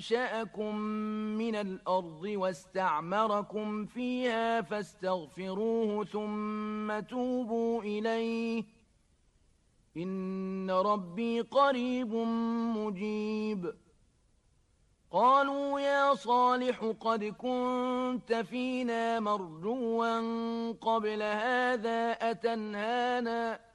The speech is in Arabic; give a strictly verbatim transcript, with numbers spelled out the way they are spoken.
أنشأكم من الأرض واستعمركم فيها فاستغفروه ثم توبوا إليه إن ربي قريب مجيب. قالوا يا صالح قد كنت فينا مرجوا قبل هذا أتنهانا